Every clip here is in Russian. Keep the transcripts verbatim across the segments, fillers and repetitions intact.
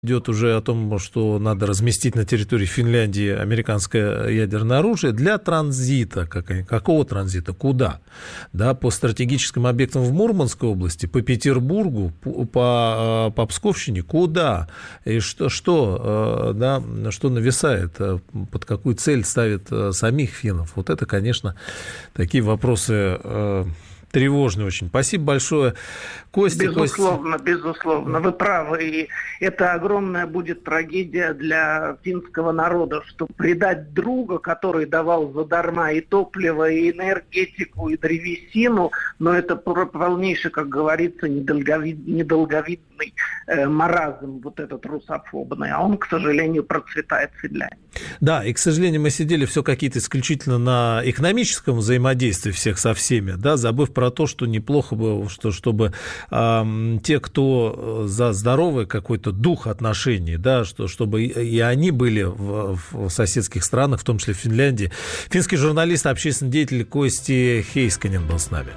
идет уже о том, что надо разместить на территории Финляндии американское ядерное оружие для транзита. Какого транзита? Куда? Да, по стратегическим объектам в Мурманской области, по Петербургу, по, по, по Псковщине? Куда? И что, что, да, что нависает? Под какую цель ставит самих финнов? Вот это, конечно, такие вопросы... тревожный очень. Спасибо большое, Костя. Безусловно, Костя. безусловно. Вы правы. И это огромная будет трагедия для финского народа, что предать друга, который давал задарма и топливо, и энергетику, и древесину, но это полнейший, как говорится, недолговид... недолговидный э, маразм, вот этот русофобный. А он, к сожалению, процветает в Финляндии. Да, и, к сожалению, мы сидели все какие-то исключительно на экономическом взаимодействии всех со всеми, да, забыв про то, что неплохо бы, что, чтобы э, те, кто за здоровый какой-то дух отношений, да, что, чтобы и они были в, в соседских странах, в том числе в Финляндии. Финский журналист, общественный деятель Кости Хейсканен был с нами.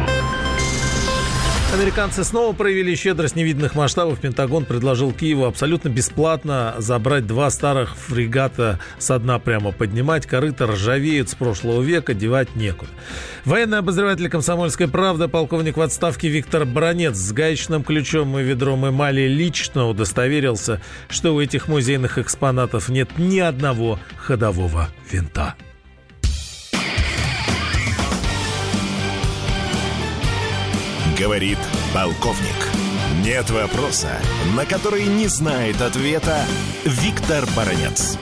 Американцы снова проявили щедрость невиданных масштабов. Пентагон предложил Киеву абсолютно бесплатно забрать два старых фрегата со дна прямо поднимать. Корыта ржавеют с прошлого века, девать некуда. Военный обозреватель «Комсомольской правды», полковник в отставке Виктор Баранец с гаечным ключом и ведром эмали лично удостоверился, что у этих музейных экспонатов нет ни одного ходового винта. Говорит полковник. Нет вопроса, на который не знает ответа Виктор Баранец.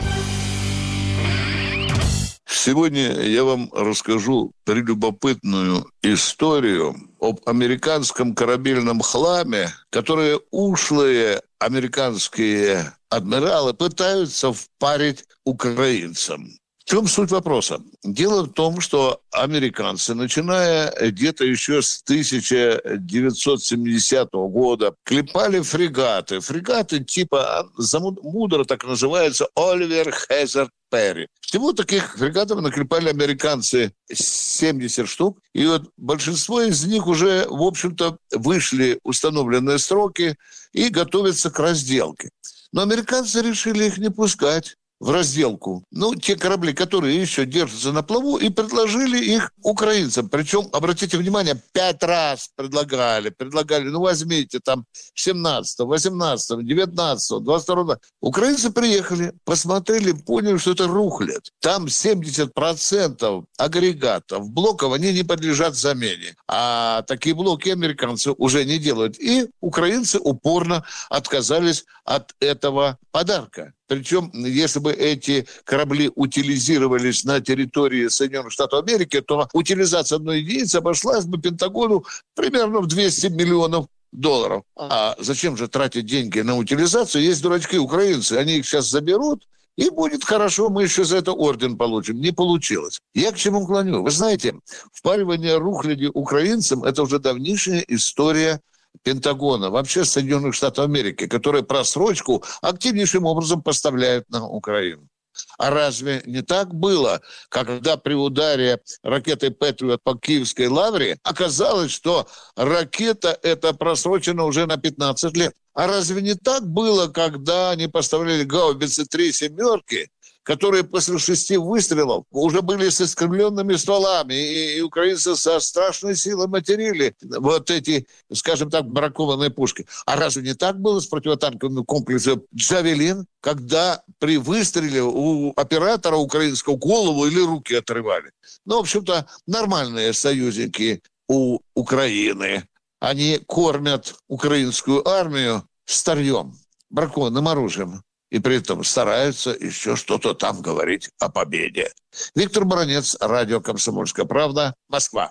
Сегодня я вам расскажу прелюбопытную историю об американском корабельном хламе, которые ушлые американские адмиралы пытаются впарить украинцам. В чем суть вопроса? Дело в том, что американцы, начиная где-то еще с тысяча девятьсот семидесятого года, клепали фрегаты. Фрегаты типа, мудро так называется, Оливер Хезард Перри. Всего таких фрегатов наклепали американцы семьдесят штук. И вот большинство из них уже, в общем-то, вышли установленные сроки и готовятся к разделке. Но американцы решили их не пускать в разделку. Ну, те корабли, которые еще держатся на плаву, и предложили их украинцам. Причем, обратите внимание, пять раз предлагали. Предлагали, ну, возьмите там семнадцатого, восемнадцатого, девятнадцатого, двадцать второго. Украинцы приехали, посмотрели, поняли, что это рухлядь. Там семьдесят процентов агрегатов, блоков, они не подлежат замене. А такие блоки американцы уже не делают. И украинцы упорно отказались от этого подарка. Причем, если бы эти корабли утилизировались на территории Соединенных Штатов Америки, то утилизация одной единицы обошлась бы Пентагону примерно в двести миллионов долларов. А зачем же тратить деньги на утилизацию? Есть дурачки украинцы, они их сейчас заберут, и будет хорошо, мы еще за это орден получим. Не получилось. Я к чему клоню? Вы знаете, впаривание рухляди украинцам – это уже давнейшая история Пентагона, вообще Соединенных Штатов Америки, которые просрочку активнейшим образом поставляют на Украину. А разве не так было, когда при ударе ракетой «Патриот» по Киевской лавре оказалось, что ракета эта просрочена уже на пятнадцать лет? А разве не так было, когда они поставляли гаубицы «три семерки», которые после шести выстрелов уже были с искривленными стволами, и, и украинцы со страшной силой материли вот эти, скажем так, бракованные пушки. А разве не так было с противотанковым комплексом «Джавелин», когда при выстреле у оператора украинского голову или руки отрывали? Ну, в общем-то, нормальные союзники у Украины. Они кормят украинскую армию старьем, бракованным оружием. И при этом стараются еще что-то там говорить о победе. Виктор Баранец, радио «Комсомольская правда», Москва.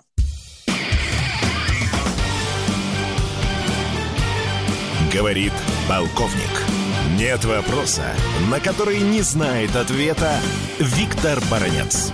Говорит полковник. Нет вопроса, на который не знает ответа Виктор Баранец.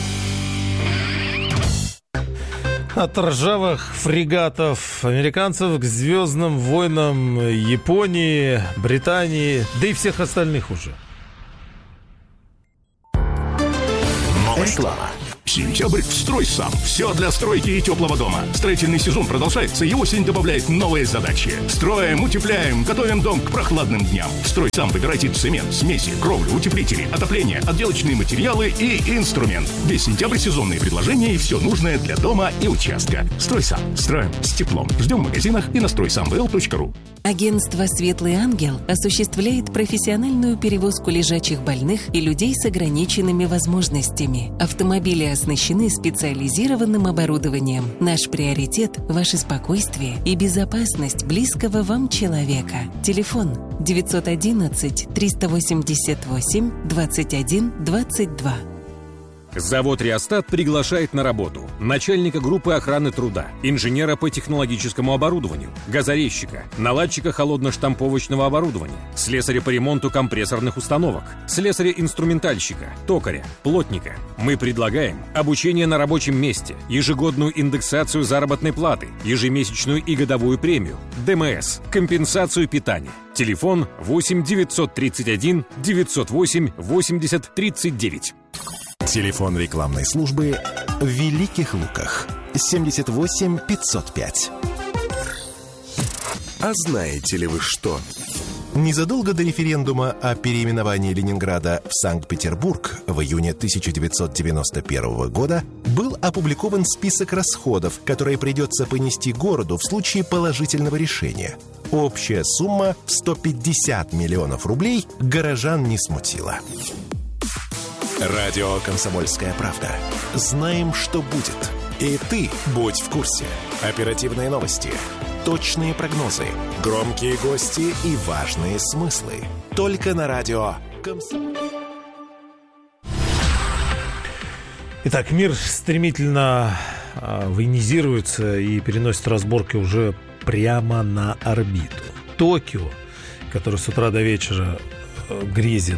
От ржавых фрегатов американцев к звездным войнам Японии, Британии, да и всех остальных уже. Реклама. Сентябрь «Строй сам». Все для стройки и теплого дома. Строительный сезон продолжается, и осень добавляет новые задачи. Строим, утепляем, готовим дом к прохладным дням. «Строй сам». Выбирайте цемент, смеси, кровлю, утеплители, отопление, отделочные материалы и инструмент. Весь сентябрь сезонные предложения и все нужное для дома и участка. «Строй сам». Строим с теплом. Ждем в магазинах и на строй сам вэ эл точка ру. Агентство «Светлый ангел» осуществляет профессиональную перевозку лежачих больных и людей с ограниченными возможностями. Автомобили оснащены специализированным оборудованием. Наш приоритет – ваше спокойствие и безопасность близкого вам человека. Телефон девятьсот одиннадцать триста восемьдесят восемь двадцать один двадцать два. Завод «Реостат» приглашает на работу начальника группы охраны труда, инженера по технологическому оборудованию, газорезчика, наладчика холодно-штамповочного оборудования, слесаря по ремонту компрессорных установок, слесаря-инструментальщика, токаря, плотника. Мы предлагаем обучение на рабочем месте, ежегодную индексацию заработной платы, ежемесячную и годовую премию, ДМС, компенсацию питания. Телефон восемь девятьсот тридцать один девятьсот восемь восемьдесят тридцать девять. Телефон рекламной службы в Великих Луках семьдесят восемь пятьсот пять. А знаете ли вы что? Незадолго до референдума о переименовании Ленинграда в Санкт-Петербург в июне тысяча девятьсот девяносто первого года был опубликован список расходов, которые придется понести городу в случае положительного решения. Общая сумма в сто пятьдесят миллионов рублей горожан не смутила. Радио «Комсомольская правда». Знаем, что будет. И ты будь в курсе. Оперативные новости, точные прогнозы, громкие гости и важные смыслы. Только на радио «Комсомольская». Итак, мир стремительно военизируется и переносит разборки уже прямо на орбиту. Токио, который с утра до вечера грезит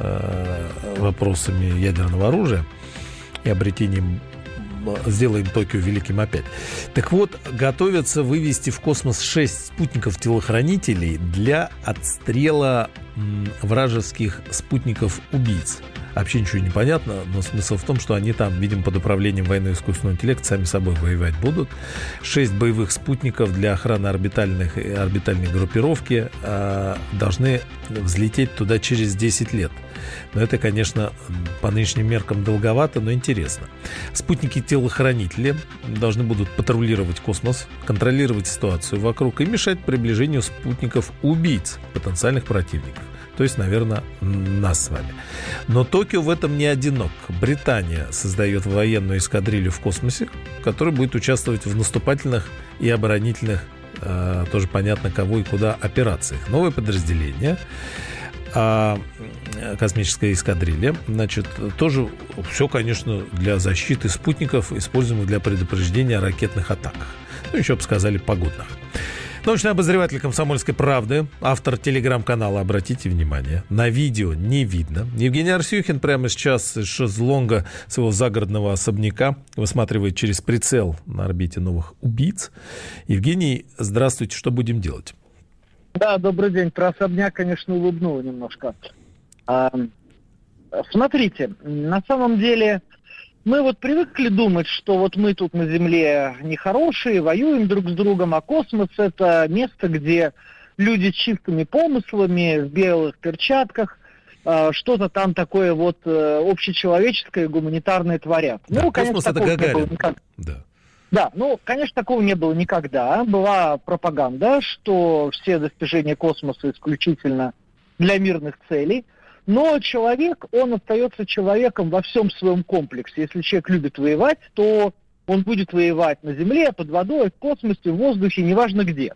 э, вопросами ядерного оружия и обретением «сделаем Токио великим опять». Так вот, готовятся вывести в космос шесть спутников-телохранителей для отстрела м, вражеских спутников-убийц. Вообще ничего не понятно, но смысл в том, что они там, видимо, под управлением военного искусственного интеллекта сами собой воевать будут. Шесть боевых спутников для охраны орбитальных, орбитальной группировки э, должны взлететь туда через десять лет. Но это, конечно, по нынешним меркам долговато, но интересно. Спутники-телохранители должны будут патрулировать космос, контролировать ситуацию вокруг и мешать приближению спутников-убийц, потенциальных противников. То есть, наверное, нас с вами. Но Токио в этом не одинок. Британия создает военную эскадрилью в космосе, которая будет участвовать в наступательных и оборонительных, э, тоже понятно, кого и куда операциях. Новое подразделение, э, космическая эскадрилья, значит, тоже все, конечно, для защиты спутников, используемых для предупреждения о ракетных атаках. Ну, еще бы сказали, погодных. Научный обозреватель «Комсомольской правды», автор телеграм-канала, обратите внимание, на видео не видно. Евгений Арсюхин прямо сейчас из шезлонга своего загородного особняка высматривает через прицел на орбите новых убийц. Евгений, здравствуйте, что будем делать? Да, добрый день. Про особняк, конечно, улыбнуло немножко. А, смотрите, на самом деле... Мы вот привыкли думать, что вот мы тут на Земле нехорошие, воюем друг с другом, а космос – это место, где люди с чистыми помыслами, в белых перчатках, э, что-то там такое вот э, общечеловеческое, гуманитарное творят. Да, ну, космос конечно, это такого Гагарин. не было никогда. Да. Да, ну, конечно, такого не было никогда. Была пропаганда, что все достижения космоса исключительно для мирных целей. Но человек, он остается человеком во всем своем комплексе. Если человек любит воевать, то он будет воевать на Земле, под водой, в космосе, в воздухе, неважно где.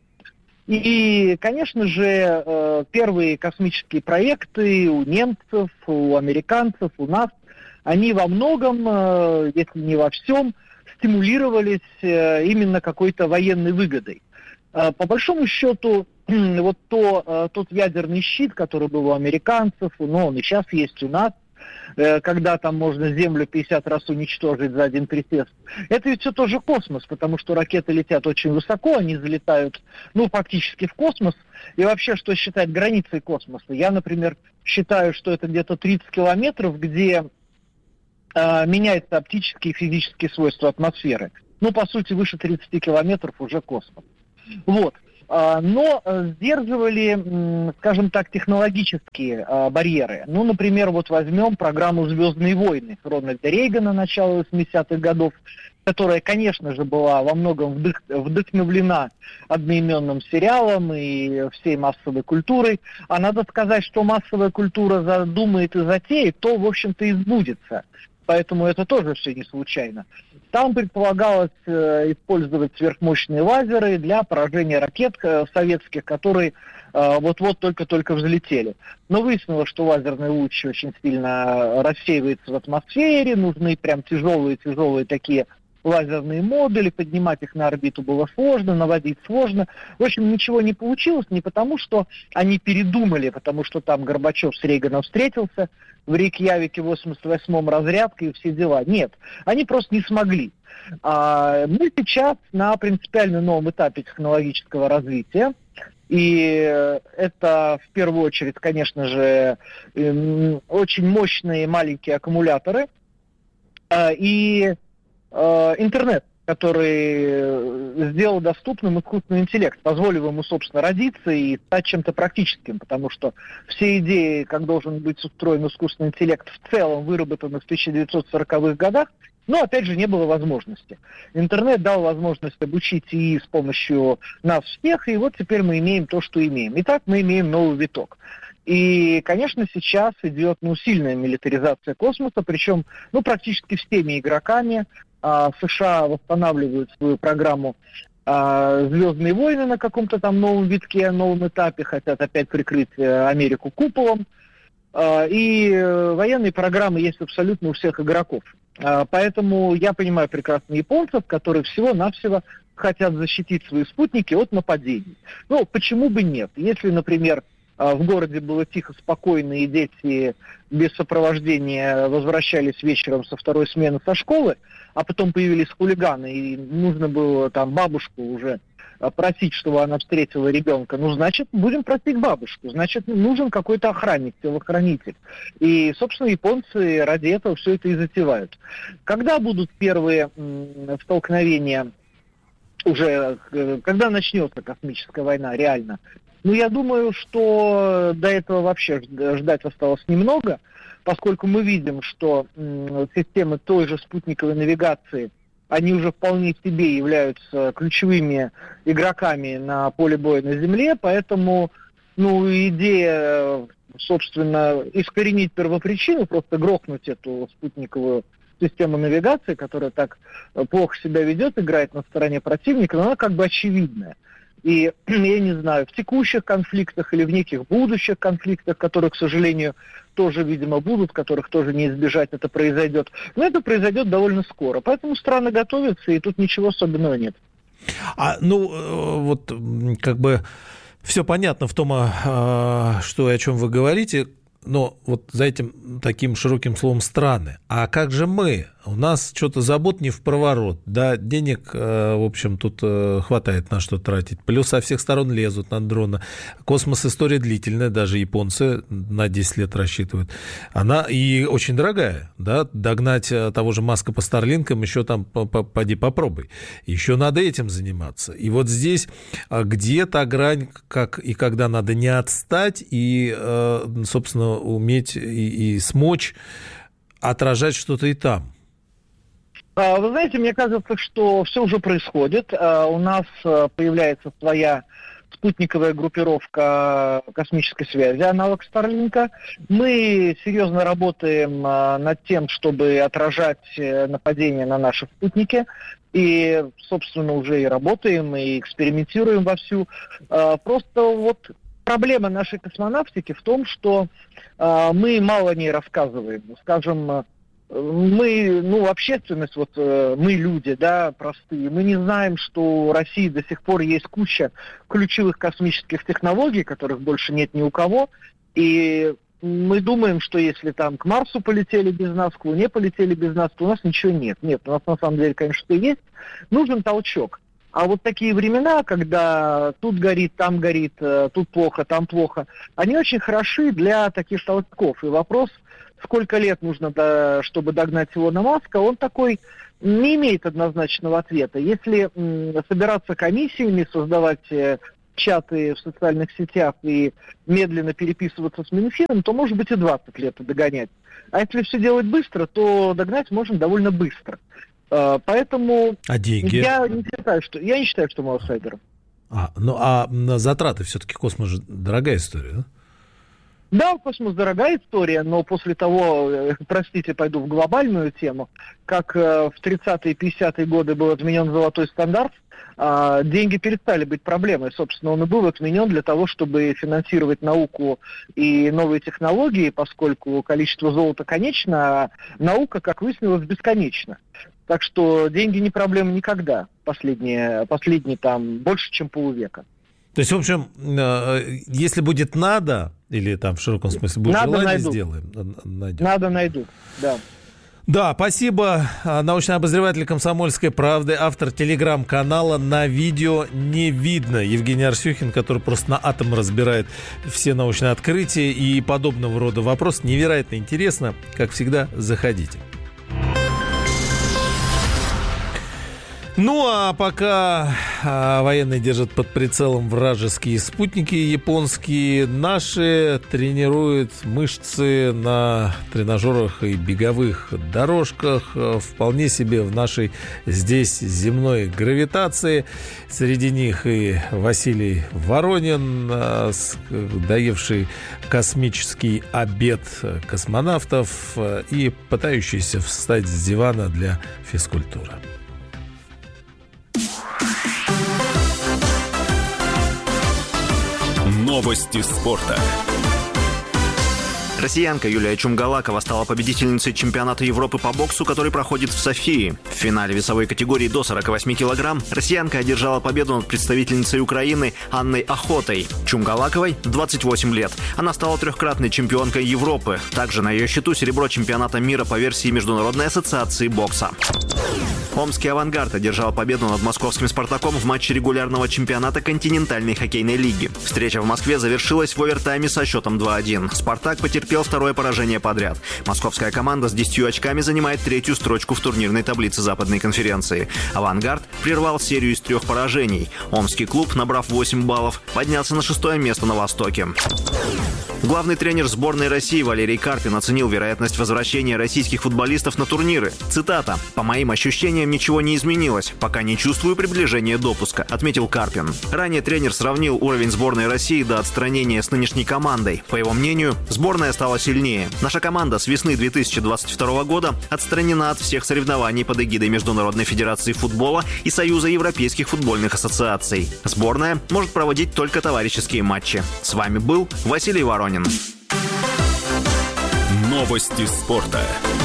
И, конечно же, первые космические проекты у немцев, у американцев, у нас, они во многом, если не во всем, стимулировались именно какой-то военной выгодой. По большому счету, вот то, тот ядерный щит, который был у американцев, ну, он и сейчас есть у нас, когда там можно Землю пятьдесят раз уничтожить за один присест. Это ведь все тоже космос, потому что ракеты летят очень высоко, они залетают, ну, фактически в космос. И вообще, что считать границей космоса? Я, например, считаю, что это где-то тридцать километров, где э, меняются оптические и физические свойства атмосферы. Ну, по сути, выше тридцати километров уже космос. Вот. Но сдерживали, скажем так, технологические барьеры. Ну, например, вот возьмем программу «Звездные войны» Рональда Рейгана начала восьмидесятых годов, которая, конечно же, была во многом вдох- вдохновлена одноименным сериалом и всей массовой культурой. А надо сказать, что массовая культура задумает и затеет, то, в общем-то, и сбудется. Поэтому это тоже все не случайно. Там предполагалось э, использовать сверхмощные лазеры для поражения ракет э, советских, которые э, вот-вот только-только взлетели. Но выяснилось, что лазерный луч очень сильно рассеивается в атмосфере, нужны прям тяжелые-тяжелые такие лазерные модули, поднимать их на орбиту было сложно, наводить сложно. В общем, ничего не получилось, не потому что они передумали, потому что там Горбачев с Рейганом встретился, в Рейкьявике в восемьдесят восьмом разрядка и все дела. Нет, они просто не смогли. А мы сейчас на принципиально новом этапе технологического развития. И это в первую очередь, конечно же, очень мощные маленькие аккумуляторы и интернет, который сделал доступным искусственный интеллект, позволив ему, собственно, родиться и стать чем-то практическим, потому что все идеи, как должен быть устроен искусственный интеллект, в целом выработаны в тысяча девятьсот сороковых годах, но, опять же, не было возможности. Интернет дал возможность обучить ИИ с помощью нас всех, и вот теперь мы имеем то, что имеем. Итак, мы имеем новый виток. И, конечно, сейчас идет ну, сильная милитаризация космоса, причем ну, практически всеми игроками. А, США восстанавливают свою программу а, «Звездные войны» на каком-то там новом витке, новом этапе, хотят опять прикрыть а, Америку куполом. А, и а, военные программы есть абсолютно у всех игроков. А, поэтому я понимаю прекрасно японцев, которые всего-навсего хотят защитить свои спутники от нападений. Ну, почему бы нет? Если, например, в городе было тихо, спокойно, и дети без сопровождения возвращались вечером со второй смены со школы, а потом появились хулиганы, и нужно было там бабушку уже просить, чтобы она встретила ребенка. Ну, значит, будем просить бабушку. Значит, нужен какой-то охранник, телохранитель. И, собственно, японцы ради этого все это и затевают. Когда будут первые м, столкновения, уже, когда начнется космическая война, реально? Ну, я думаю, что до этого вообще ждать осталось немного, поскольку мы видим, что м, системы той же спутниковой навигации, они уже вполне себе являются ключевыми игроками на поле боя на Земле, поэтому, ну, идея, собственно, искоренить первопричину, просто грохнуть эту спутниковую систему навигации, которая так плохо себя ведет, играет на стороне противника, но она как бы очевидная. И, я не знаю, в текущих конфликтах или в неких будущих конфликтах, которые, к сожалению, тоже, видимо, будут, которых тоже не избежать, это произойдет. Но это произойдет довольно скоро. Поэтому страны готовятся, и тут ничего особенного нет. А, ну, вот, как бы, все понятно в том, что о чем вы говорите, но вот за этим таким широким словом страны. А как же мы? У нас что-то забот не в проворот, да, денег, в общем, тут хватает на что тратить. Плюс со всех сторон лезут на дроны. Космос история длительная, даже японцы на десять лет рассчитывают. Она и очень дорогая, да, догнать того же Маска по Старлинкам еще там поди попробуй. Еще надо этим заниматься. И вот здесь где та грань, как и когда надо не отстать и, собственно, уметь и, и смочь отражать что-то и там. Вы знаете, мне кажется, что все уже происходит. У нас появляется своя спутниковая группировка космической связи, аналог Старлинка. Мы серьезно работаем над тем, чтобы отражать нападения на наши спутники. И, собственно, уже и работаем, и экспериментируем вовсю. Просто вот проблема нашей космонавтики в том, что мы мало о ней рассказываем. Скажем, мы, ну, общественность, вот мы люди, да, простые, мы не знаем, что у России до сих пор есть куча ключевых космических технологий, которых больше нет ни у кого, и мы думаем, что если там к Марсу полетели без нас, к Луне полетели без нас, то у нас ничего нет. Нет, у нас на самом деле, конечно, есть. Нужен толчок. А вот такие времена, когда тут горит, там горит, тут плохо, там плохо, они очень хороши для таких толков. И вопрос, сколько лет нужно, чтобы догнать Илона Маска, он такой не имеет однозначного ответа. Если м, собираться комиссиями, создавать э, чаты в социальных сетях и медленно переписываться с Минфином, то, может быть, и двадцать лет догонять. А если все делать быстро, то догнать можно довольно быстро. Э, поэтому а деньги? Я не считаю, что, я не считаю, что мы аутсайдеры. А, ну, а на затраты все-таки космос же дорогая история, да? Да, космос дорогая история, но после того, простите, пойду в глобальную тему, как в тридцатые и пятидесятые годы был отменен золотой стандарт, деньги перестали быть проблемой. Собственно, он и был отменен для того, чтобы финансировать науку и новые технологии, поскольку количество золота конечно, а наука, как выяснилось, бесконечна. Так что деньги не проблема никогда, последние, последние там больше, чем полувека. То есть, в общем, если будет надо, или там в широком смысле будет надо, желание, найдут. сделаем. Найдем. Надо, найдут, да. Да, спасибо. Научный обозреватель «Комсомольской правды», автор телеграм-канала «На видео не видно» Евгений Арсюхин, который просто на атом разбирает все научные открытия и подобного рода вопросы. Невероятно интересно. Как всегда, заходите. Ну, а пока а, военные держат под прицелом вражеские спутники японские, наши тренируют мышцы на тренажерах и беговых дорожках. Вполне себе в нашей здесь земной гравитации. Среди них и Василий Воронин, а, с, доевший космический обед космонавтов и пытающийся встать с дивана для физкультуры. Новости спорта. Россиянка Юлия Чумгалакова стала победительницей чемпионата Европы по боксу, который проходит в Софии. В финале весовой категории до сорок восемь килограмм россиянка одержала победу над представительницей Украины Анной Охотой. Чумгалаковой двадцать восемь лет. Она стала трехкратной чемпионкой Европы. Также на ее счету серебро чемпионата мира по версии Международной ассоциации бокса. Омский «Авангард» одержал победу над московским «Спартаком» в матче регулярного чемпионата континентальной хоккейной лиги. Встреча в Москве завершилась в овертайме со счетом два один. «Спартак» потерпел второе поражение подряд. Московская команда с десятью очками занимает третью строчку в турнирной таблице Западной конференции. «Авангард» прервал серию из трех поражений. Омский клуб, набрав восемь баллов, поднялся на шестое место на Востоке. Главный тренер сборной России Валерий Карпин оценил вероятность возвращения российских футболистов на турниры. Цитата: «По моим ощущениям, ничего не изменилось. Пока не чувствую приближения допуска», — отметил Карпин. Ранее тренер сравнил уровень сборной России до отстранения с нынешней командой. По его мнению, сборная стала сильнее. Наша команда с весны две тысячи двадцать второго года отстранена от всех соревнований под эгидой Международной федерации футбола и Союза европейских футбольных ассоциаций. Сборная может проводить только товарищеские матчи. С вами был Василий Воронин. Новости спорта.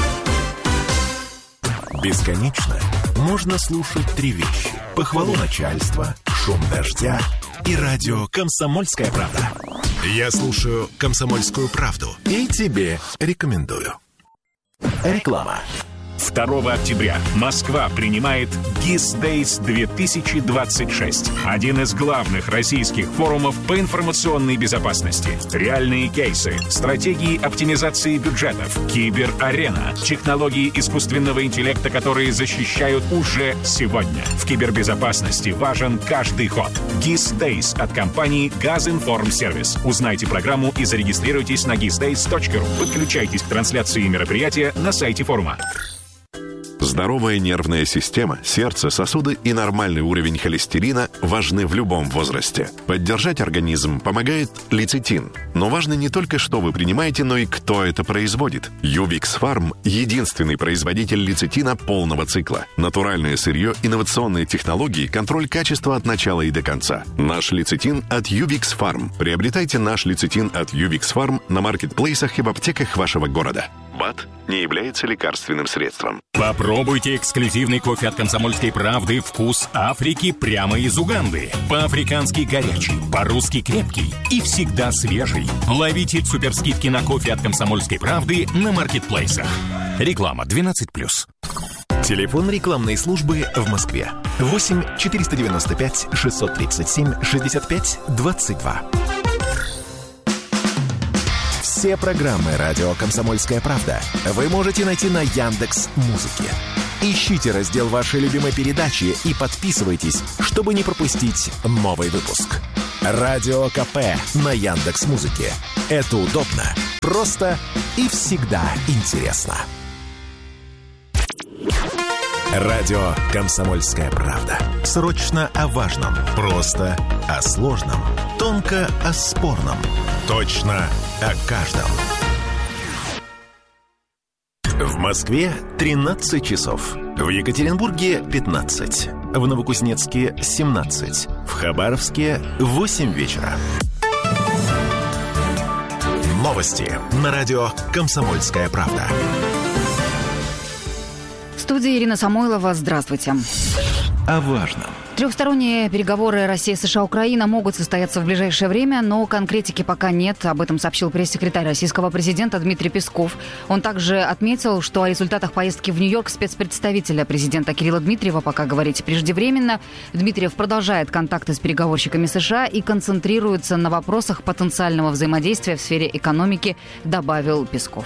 Бесконечно можно слушать три вещи: похвалу начальства, шум дождя и радио «Комсомольская правда». Я слушаю «Комсомольскую правду» и тебе рекомендую. Реклама. второго октября Москва принимает гис Days две тысячи двадцать шесть. Один из главных российских форумов по информационной безопасности. Реальные кейсы, стратегии оптимизации бюджетов, киберарена, технологии искусственного интеллекта, которые защищают уже сегодня. В кибербезопасности важен каждый ход. гис Days от компании Газинформсервис. Узнайте программу и зарегистрируйтесь на гис дейс точка ру. Подключайтесь к трансляции мероприятия на сайте форума. Здоровая нервная система, сердце, сосуды и нормальный уровень холестерина важны в любом возрасте. Поддержать организм помогает лецитин. Но важно не только, что вы принимаете, но и кто это производит. Ювикс Фарм – единственный производитель лецитина полного цикла. Натуральное сырье, инновационные технологии, контроль качества от начала и до конца. Наш лецитин от Ювикс Фарм. Приобретайте наш лецитин от Ювикс Фарм на маркетплейсах и в аптеках вашего города. БАД не является лекарственным средством. Попробуйте эксклюзивный кофе от «Комсомольской правды» «Вкус Африки» прямо из Уганды. По-африкански горячий, по-русски крепкий и всегда свежий. Ловите суперскидки на кофе от «Комсомольской правды» на маркетплейсах. Реклама двенадцать плюс. Телефон рекламной службы в Москве. восемь четыреста девяносто пять шестьсот тридцать семь шестьдесят пять двадцать два. Все программы «Радио Комсомольская правда» вы можете найти на Яндекс.Музыке. Ищите раздел вашей любимой передачи и подписывайтесь, чтобы не пропустить новый выпуск. Радио КП на Яндекс.Музыке. Это удобно, просто и всегда интересно. Радио «Комсомольская правда». Срочно о важном, просто о сложном, тонко о спорном, точно о каждом. В Москве тринадцать часов, в Екатеринбурге пятнадцать, в Новокузнецке семнадцать, в Хабаровске восемь вечера. Новости на радио «Комсомольская правда». В студии Ирина Самойлова. Здравствуйте. О важном. Трехсторонние переговоры Россия, США, Украина могут состояться в ближайшее время, но конкретики пока нет. Об этом сообщил пресс-секретарь российского президента Дмитрий Песков. Он также отметил, что о результатах поездки в Нью-Йорк спецпредставителя президента Кирилла Дмитриева пока говорить преждевременно. Дмитриев продолжает контакты с переговорщиками США и концентрируется на вопросах потенциального взаимодействия в сфере экономики, добавил Песков.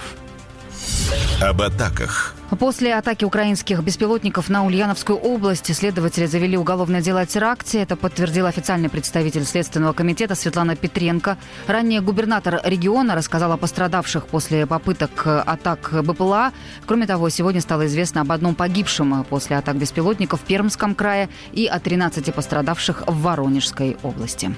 Об атаках. После атаки украинских беспилотников на Ульяновскую область следователи завели уголовное дело о теракте. Это подтвердил официальный представитель Следственного комитета Светлана Петренко. Ранее губернатор региона рассказал о пострадавших после попыток атак БПЛА. Кроме того, сегодня стало известно об одном погибшем после атак беспилотников в Пермском крае и о тринадцати пострадавших в Воронежской области.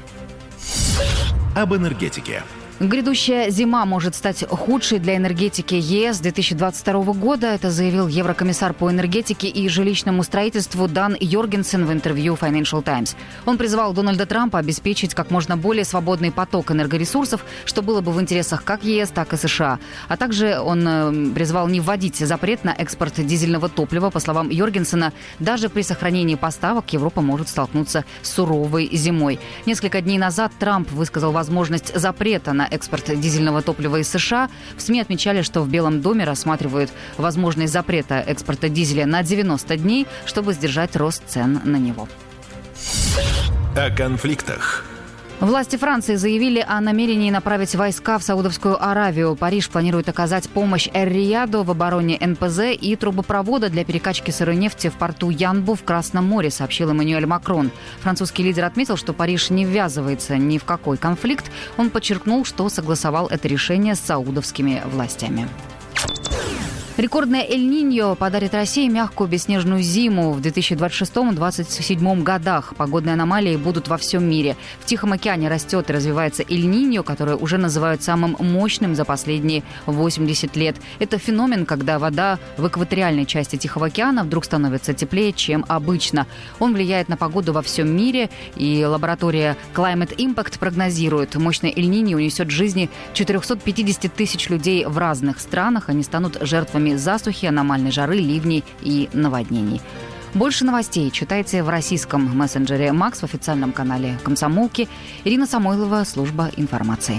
Об энергетике. Грядущая зима может стать худшей для энергетики ЕС две тысячи двадцать второго года. Это заявил еврокомиссар по энергетике и жилищному строительству Дан Йоргенсен в интервью Financial Times. Он призвал Дональда Трампа обеспечить как можно более свободный поток энергоресурсов, что было бы в интересах как ЕС, так и США. А также он призвал не вводить запрет на экспорт дизельного топлива. По словам Йоргенсена, даже при сохранении поставок Европа может столкнуться с суровой зимой. Несколько дней назад Трамп высказал возможность запрета на экспорт дизельного топлива из США. В СМИ отмечали, что в Белом доме рассматривают возможность запрета экспорта дизеля на девяносто дней, чтобы сдержать рост цен на него. О конфликтах. Власти Франции заявили о намерении направить войска в Саудовскую Аравию. Париж планирует оказать помощь Эр-Рияду в обороне эн пэ зэ и трубопровода для перекачки сырой нефти в порту Янбу в Красном море, сообщил Эммануэль Макрон. Французский лидер отметил, что Париж не ввязывается ни в какой конфликт. Он подчеркнул, что согласовал это решение с саудовскими властями. Рекордное Эль-Ниньо подарит России мягкую бесснежную зиму в две тысячи двадцать шестом — две тысячи двадцать седьмом годах. Погодные аномалии будут во всем мире. В Тихом океане растет и развивается Эль-Ниньо, который уже называют самым мощным за последние восемьдесят лет. Это феномен, когда вода в экваториальной части Тихого океана вдруг становится теплее, чем обычно. Он влияет на погоду во всем мире, и лаборатория Climate Impact прогнозирует, мощное Эль-Ниньо унесет жизни четыреста пятьдесят тысяч людей в разных странах. Они станут жертвами засухи, аномальной жары, ливней и наводнений. Больше новостей читайте в российском мессенджере Макс в официальном канале Комсомолки. Ирина Самойлова, служба информации.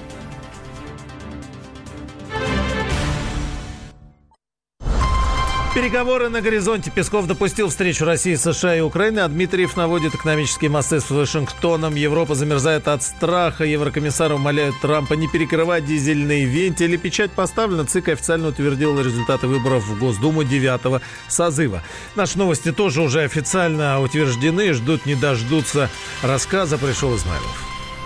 Переговоры на горизонте. Песков допустил встречу России, США и Украины, а Дмитриев наводит экономические мосты с Вашингтоном. Европа замерзает от страха. Еврокомиссары умоляют Трампа не перекрывать дизельные вентили. Печать поставлена. ЦИК официально утвердила результаты выборов в Госдуму девятого созыва. Наши новости тоже уже официально утверждены. Ждут не дождутся рассказа. Пришел Измайлов.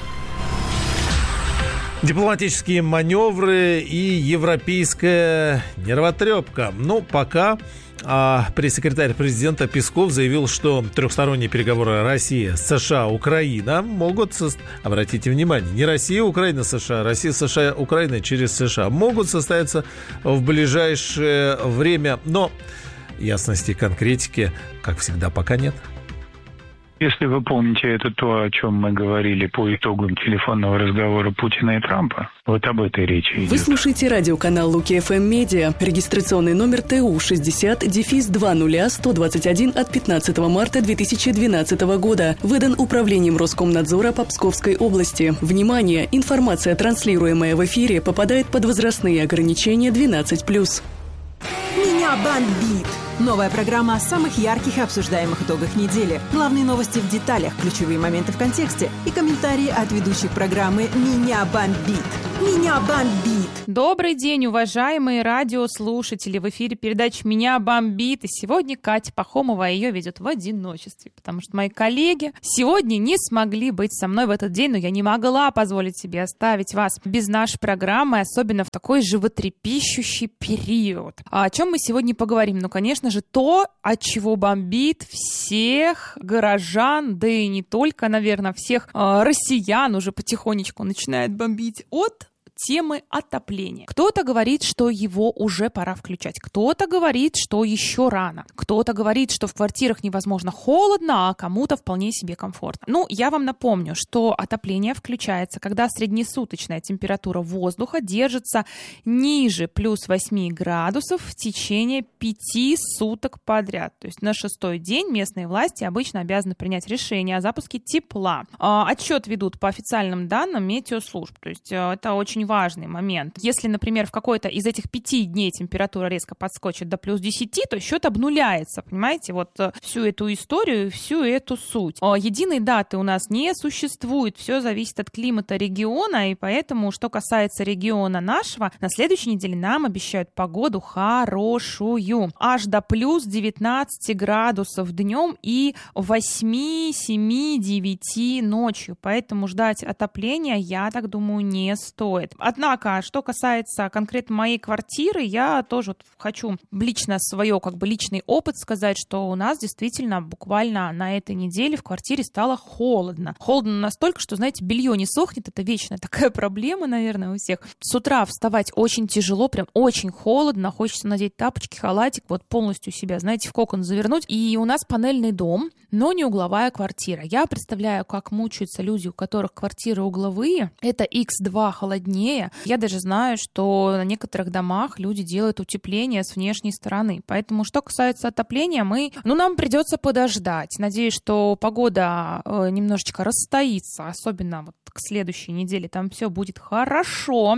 Дипломатические маневры и европейская нервотрепка. Но пока а, пресс-секретарь президента Песков заявил, что трехсторонние переговоры Россия, США, Украина могут, со... обратите внимание, не Россия, Украина, США, Россия, США, Украина через США, могут состояться в ближайшее время. Но ясности и конкретики, как всегда, пока нет. Если вы помните, это то, о чем мы говорили по итогам телефонного разговора Путина и Трампа. Вот об этой речи идет. Вы слушаете радиоканал Луки эф эм Медиа. Регистрационный номер тэ у шестьдесят два ноль сто двадцать один от пятнадцатого марта две тысячи двенадцатого года. Выдан управлением Роскомнадзора по Псковской области. Внимание! Информация, транслируемая в эфире, попадает под возрастные ограничения двенадцать плюс. Меня бомбит. Новая программа о самых ярких и обсуждаемых итогах недели. Главные новости в деталях, ключевые моменты в контексте и комментарии от ведущих программы «Меня бомбит». «Меня бомбит». Добрый день, уважаемые радиослушатели. В эфире передача «Меня бомбит». И сегодня Катя Пахомова, ее ведет в одиночестве, потому что мои коллеги сегодня не смогли быть со мной в этот день, но я не могла позволить себе оставить вас без нашей программы, особенно в такой животрепещущий период. А о чем мы сегодня поговорим? Ну, конечно же, то, от чего бомбит всех горожан, да и не только, наверное, всех э, россиян уже потихонечку начинает бомбить от темы отопления. Кто-то говорит, что его уже пора включать. Кто-то говорит, что еще рано. Кто-то говорит, что в квартирах невозможно холодно, а кому-то вполне себе комфортно. Ну, я вам напомню, что отопление включается, когда среднесуточная температура воздуха держится ниже плюс восемь градусов в течение пяти суток подряд. То есть на шестой день местные власти обычно обязаны принять решение о запуске тепла. Отчет ведут по официальным данным метеослужб. То есть это очень важный момент. Если, например, в какой-то из этих пяти дней температура резко подскочит до плюс десяти, то счет обнуляется, понимаете? Вот всю эту историю, всю эту суть. Единой даты у нас не существует, все зависит от климата региона, и поэтому, что касается региона нашего, на следующей неделе нам обещают погоду хорошую. Аж до плюс девятнадцати градусов днем и восемь, семь, девять ночью. Поэтому ждать отопления, я так думаю, не стоит. Однако, что касается конкретно моей квартиры, я тоже вот хочу лично свое, как бы личный опыт сказать, что у нас действительно буквально на этой неделе в квартире стало холодно. Холодно настолько, что, знаете, белье не сохнет, это вечная такая проблема, наверное, у всех. С утра вставать очень тяжело, прям очень холодно, хочется надеть тапочки, халатик, вот полностью себя, знаете, в кокон завернуть. И у нас панельный дом, но не угловая квартира. Я представляю, как мучаются люди, у которых квартиры угловые. Это икс два холоднее. Я даже знаю, что на некоторых домах люди делают утепление с внешней стороны. Поэтому, что касается отопления, мы, ну, нам придется подождать. Надеюсь, что погода э, немножечко расстоится, особенно вот к следующей неделе, там все будет хорошо.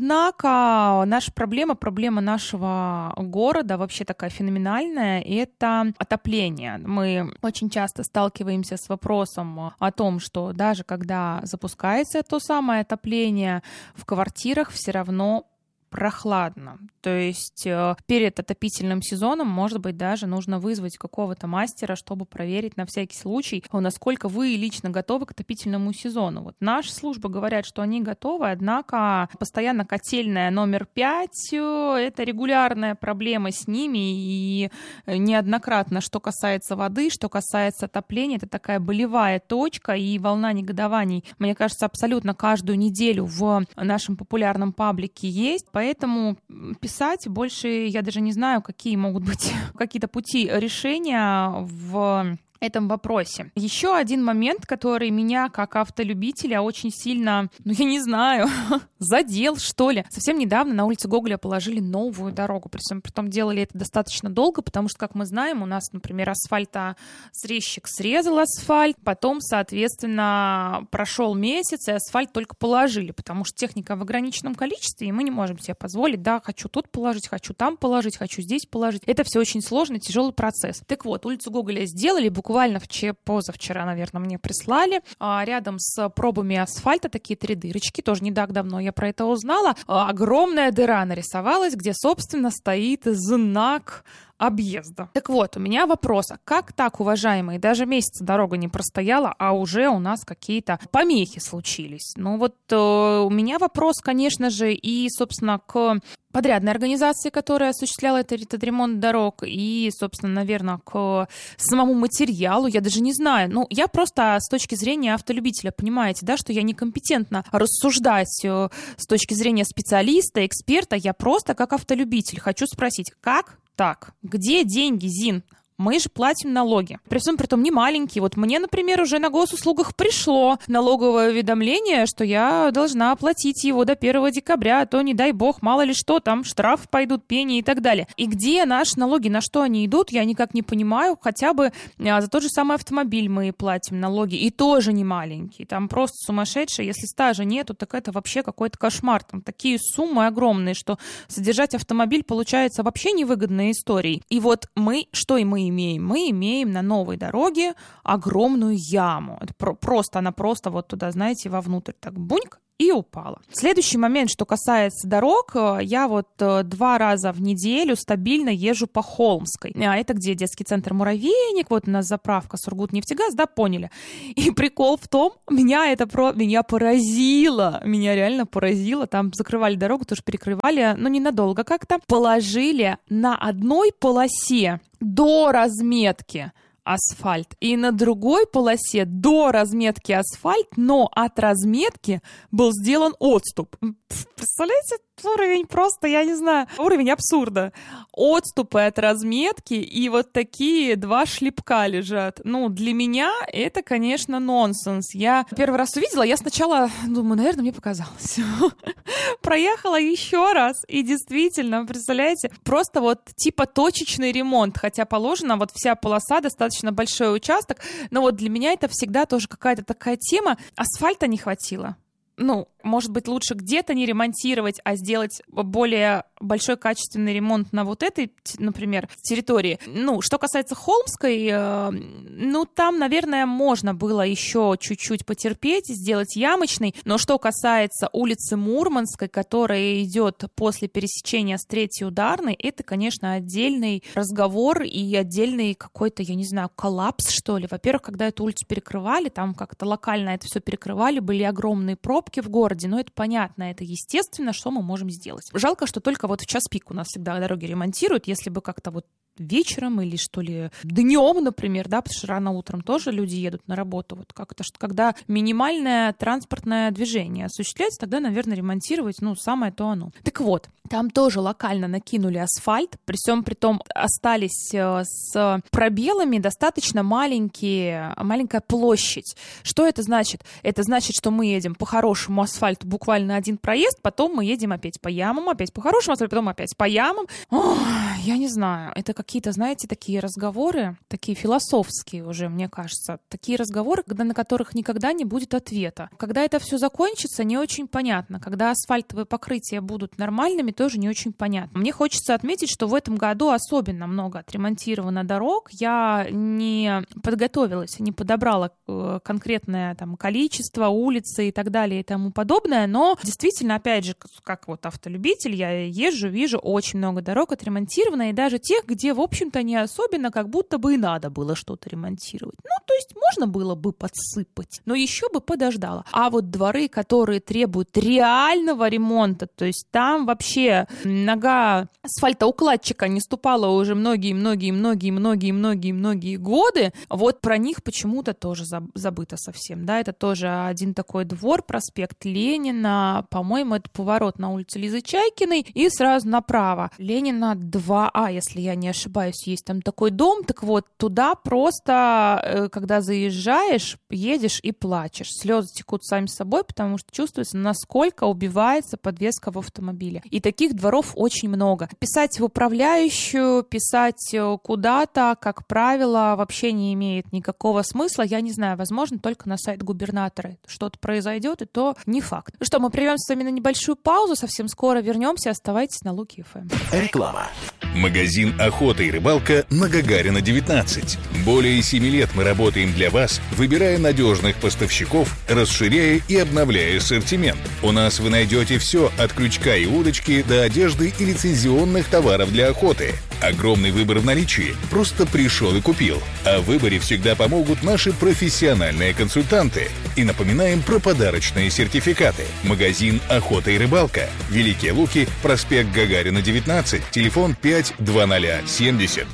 Однако наша проблема, проблема нашего города вообще такая феноменальная, это отопление. Мы очень часто сталкиваемся с вопросом о том, что даже когда запускается то самое отопление, в квартирах все равно прохладно. То есть э, перед отопительным сезоном, может быть, даже нужно вызвать какого-то мастера, чтобы проверить на всякий случай, насколько вы лично готовы к отопительному сезону. Вот наши службы говорят, что они готовы, однако постоянно котельная номер пять, э, это регулярная проблема с ними, и неоднократно, что касается воды, что касается отопления, это такая болевая точка, и волна негодований, мне кажется, абсолютно каждую неделю в нашем популярном паблике есть. Поэтому писать больше, я даже не знаю, какие могут быть какие-то пути решения в этом вопросе. Еще один момент, который меня, как автолюбителя, очень сильно, ну, я не знаю, задел, что ли. Совсем недавно на улице Гоголя положили новую дорогу. Причем, притом делали это достаточно долго, потому что, как мы знаем, у нас, например, асфальтосрезчик срезал асфальт, потом, соответственно, прошел месяц, и асфальт только положили, потому что техника в ограниченном количестве, и мы не можем себе позволить, да, хочу тут положить, хочу там положить, хочу здесь положить. Это все очень сложный, тяжелый процесс. Так вот, улицу Гоголя сделали, буквально Буквально вчера, позавчера, наверное, мне прислали. А, рядом с пробами асфальта такие три дырочки. Тоже не так давно я про это узнала. А, огромная дыра нарисовалась, где, собственно, стоит знак объезда. Так вот, у меня вопрос. А как так, уважаемые, даже месяц дорога не простояла, а уже у нас какие-то помехи случились? Ну вот э, у меня вопрос, конечно же, и, собственно, к подрядной организации, которая осуществляла этот, этот ремонт дорог, и, собственно, наверное, к самому материалу, я даже не знаю. Ну, я просто с точки зрения автолюбителя, понимаете, да, что я некомпетентна рассуждать э, с точки зрения специалиста, эксперта, я просто как автолюбитель хочу спросить, как так? Где деньги, Зин? Мы же платим налоги. При всем при том не маленькие. Вот мне, например, уже на госуслугах пришло налоговое уведомление, что я должна оплатить его до первого декабря, а то, не дай бог, мало ли что, там штрафы пойдут, пени и так далее. И где наши налоги, на что они идут, я никак не понимаю. Хотя бы а, за тот же самый автомобиль мы платим налоги, и тоже не маленькие. Там просто сумасшедшие. Если стажа нету, так это вообще какой-то кошмар. Там такие суммы огромные, что содержать автомобиль получается вообще невыгодной историей. И вот мы, что и мы имеем? Мы имеем на новой дороге огромную яму. Это про- просто, она просто вот туда, знаете, вовнутрь так буньк и упала. Следующий момент, что касается дорог, я вот два раза в неделю стабильно езжу по Холмской. А это где детский центр «Муравейник», вот у нас заправка Сургутнефтегаз, да, поняли. И прикол в том, меня это про... меня поразило, меня реально поразило. Там закрывали дорогу, тоже перекрывали, но ненадолго как-то. Положили на одной полосе до разметки асфальт, и на другой полосе до разметки асфальт, но от разметки был сделан отступ. Представляете, уровень просто, я не знаю, уровень абсурда. Отступы от разметки, и вот такие два шлепка лежат. Ну, для меня это, конечно, нонсенс. Я первый раз увидела, я сначала думаю, наверное, мне показалось. Проехала еще раз, и действительно, представляете, просто вот типа точечный ремонт, хотя положено, вот вся полоса, достаточно большой участок, но вот для меня это всегда тоже какая-то такая тема. Асфальта не хватило. Ну, может быть, лучше где-то не ремонтировать, а сделать более большой качественный ремонт на вот этой, например, территории. Ну, что касается Холмской, э, ну, там, наверное, можно было еще чуть-чуть потерпеть, сделать ямочный. Но что касается улицы Мурманской, которая идет после пересечения с Третьей Ударной, это, конечно, отдельный разговор и отдельный какой-то, я не знаю, коллапс, что ли. Во-первых, когда эту улицу перекрывали, там как-то локально это все перекрывали, были огромные пробки в городе, но это понятно, это естественно, что мы можем сделать. Жалко, что только вот в час пик у нас всегда дороги ремонтируют, если бы как-то вот вечером или что ли днем, например, да, потому что рано утром тоже люди едут на работу, вот как-то, что когда минимальное транспортное движение осуществляется, тогда, наверное, ремонтировать, ну, самое то оно. Так вот, там тоже локально накинули асфальт, при всем при том остались с пробелами достаточно маленькие, маленькая площадь. Что это значит? Это значит, что мы едем по хорошему асфальту буквально один проезд, потом мы едем опять по ямам, опять по хорошему асфальту, потом опять по ямам. Ох, я не знаю, это какие-то, знаете, такие разговоры, такие философские уже, мне кажется, такие разговоры, когда, на которых никогда не будет ответа. Когда это все закончится, не очень понятно. Когда асфальтовые покрытия будут нормальными, тоже не очень понятно. Мне хочется отметить, что в этом году особенно много отремонтировано дорог. Я не подготовилась, не подобрала конкретное там количество, улицы и так далее и тому подобное, но действительно, опять же, как вот автолюбитель, я езжу, вижу очень много дорог отремонтировано, и даже тех, где, в общем-то, не особенно, как будто бы и надо было что-то ремонтировать. Ну, то есть можно было бы подсыпать, но еще бы подождала. А вот дворы, которые требуют реального ремонта, то есть там вообще нога асфальтоукладчика не ступала уже многие-многие-многие-многие-многие-многие годы, вот про них почему-то тоже забыто совсем, да, это тоже один такой двор, проспект Ленина, по-моему, это поворот на улицу Лизы Чайкиной, и сразу направо. Ленина два А, если я не ошибаюсь, есть там такой дом, так вот, туда просто, когда заезжаешь, едешь и плачешь. Слезы текут сами собой, потому что чувствуется, насколько убивается подвеска в автомобиле. И таких дворов очень много. Писать в управляющую, писать куда-то, как правило, вообще не имеет никакого смысла. Я не знаю, возможно, только на сайт губернатора что-то произойдет, и то не факт. Ну что, мы прервемся с вами на небольшую паузу, совсем скоро вернемся, оставайтесь на Луки эф эм. Реклама. Магазин «Охота и рыбалка» на Гагарина, девятнадцать. Более семи лет мы работаем для вас, выбирая надежных поставщиков, расширяя и обновляя ассортимент. У нас вы найдете все от крючка и удочки до одежды и лицензионных товаров для охоты. Огромный выбор в наличии. Просто пришел и купил. А в выборе всегда помогут наши профессиональные консультанты. И напоминаем про подарочные сертификаты. Магазин «Охота и рыбалка». Великие Луки, проспект Гагарина, девятнадцать, телефон пять двадцать семьдесят.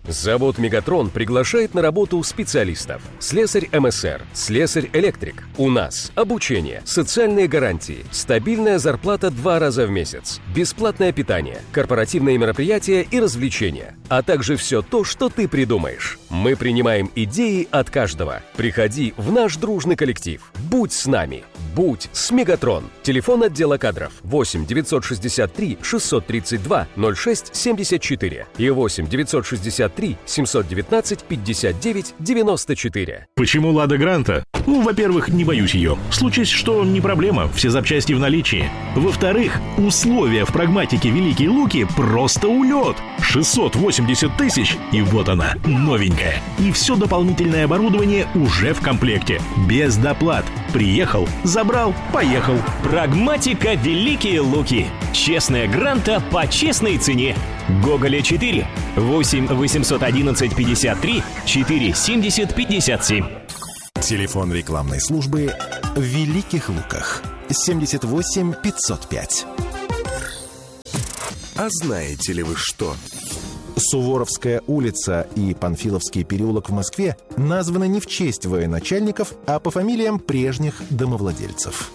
Завод «Мегатрон» приглашает на работу специалистов. Слесарь эм эс эр, слесарь-электрик. У нас обучение, социальные гарантии, стабильная зарплата два раза в месяц, бесплатное питание, корпоративные мероприятия и развлечения, а также все то, что ты придумаешь. Мы принимаем идеи от каждого. Приходи в наш дружный коллектив. Будь с нами. Будь с «Мегатрон». Телефон отдела кадров восемь девятьсот шестьдесят три шестьсот тридцать два ноль шесть семьдесят четыре и восемь девятьсот шестьдесят три семьсот девятнадцать пятьдесят девять девяносто четыре. Почему «Лада Гранта»? Ну, во-первых, не боюсь ее. Случись что, не проблема, все запчасти в наличии. Во-вторых, условия в прагматике «Великие Луки» просто улет. шестьсот восемьдесят тысяч, и вот она, новенькая. И все дополнительное оборудование уже в комплекте. Без доплат. Приехал, забрал, поехал. Прагматика «Великие Луки». Честная Гранта по честной цене. Гоголя четыре. восемь восемьсот одиннадцать пятьдесят три четыре семьдесят пятьдесят семь. Телефон рекламной службы в Великих Луках. семьдесят восемь пятьсот пять. А знаете ли вы что? Суворовская улица и Панфиловский переулок в Москве названы не в честь военачальников, а по фамилиям прежних домовладельцев.